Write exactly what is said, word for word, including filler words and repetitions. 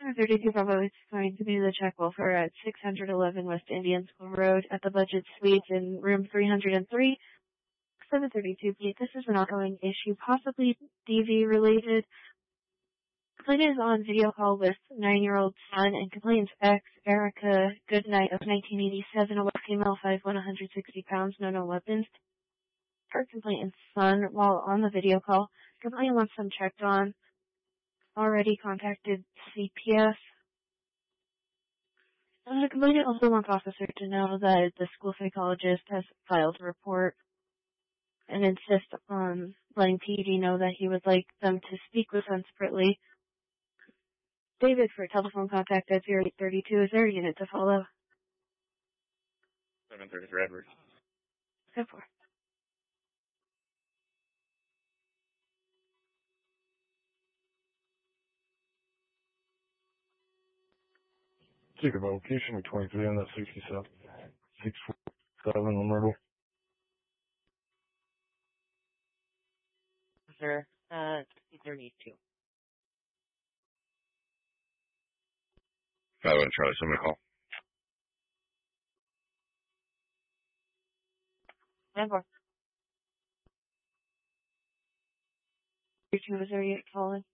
thirty-two Bravo is going to be the check welfare at six eleven West Indian School Road at the Budget Suite in room three oh three. seven thirty-two Pete, this is an ongoing issue, possibly D V related. Complainant is on video call with nine-year-old son and complainant's ex, Erica Goodnight of nineteen eighty-seven, a white female, five foot one, one hundred sixty pounds, no no weapons. Her complainant's son, while on the video call, complainant wants them checked on. Already contacted C P S. And the complainant also wants officer to know that the school psychologist has filed a report and insists on letting P D know that he would like them to speak with them separately. David for telephone contact at zero eight three two. Is there a unit to follow? seven thirty-three Edward. Go for it. Take a location with twenty-three on that sixty-seven. six forty-seven on Myrtle. Sir, uh, sixty thirty-two. five one Charlie, somebody call. Ten four. Two, is there a unit calling?